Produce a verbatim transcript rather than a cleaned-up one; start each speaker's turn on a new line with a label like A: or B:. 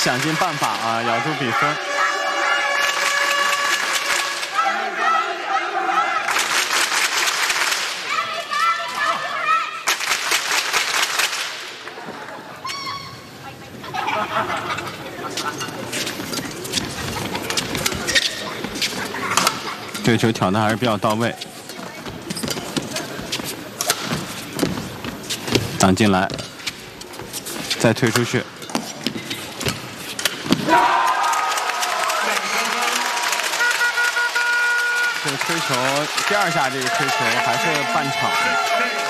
A: 想尽办法啊，咬住比分。这个球挑的还是比较到位，挡进来，再推出去。这个推球，第二下这个推球还是半场。